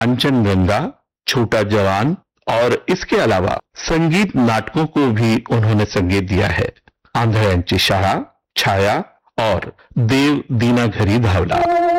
कंचनजंगा, छोटा जवान और इसके अलावा संगीत नाटकों को भी उन्होंने संगीत दिया है। आंधळ्यांची शाळा, छाया और देव दीना घरी धावला।